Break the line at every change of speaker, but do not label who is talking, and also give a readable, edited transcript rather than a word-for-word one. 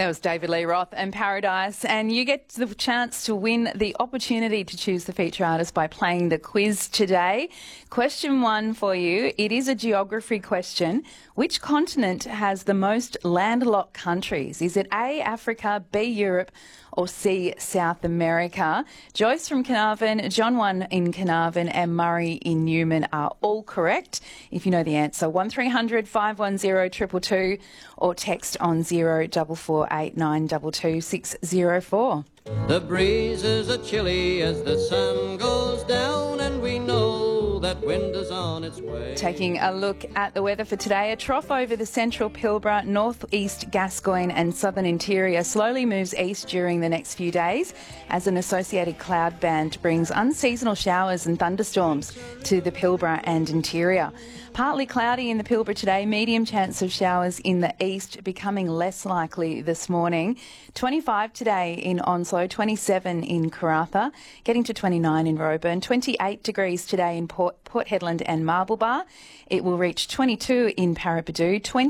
was David Lee Roth and Paradise, and you get the chance to win the opportunity to choose the feature artist by playing the quiz today. Question 1 for you. It is a geography question. Which continent has the most landlocked countries? Is it A, Africa, B, Europe, or C, South America? Joyce from Carnarvon, John 1 in Carnarvon and Murray in Newman are all correct. If you know the answer, 1300 510 222 or text on 0448922604. 604.
The breezes are chilly as the sun goes down, and we know that winter's on its way.
Taking a look at the weather for today, a trough over the central Pilbara, northeast Gascoyne and southern interior slowly moves east during the next few days as an associated cloud band brings unseasonal showers and thunderstorms to the Pilbara and interior. Partly cloudy in the Pilbara today, medium chance of showers in the east, becoming less likely this morning. 25 today in Onslow, 27 in Karratha, getting to 29 in Roebourne, 28 degrees today in Port Hedland and Marble Bar. It will reach 22 in Parapadu, 20